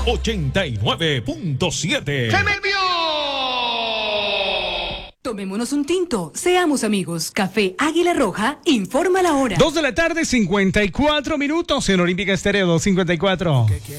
89.7. ¡Se me envió! Tomémonos un tinto, seamos amigos. Café Águila Roja informa la hora. 2 de la tarde, 54 minutos en Olímpica Estéreo 254.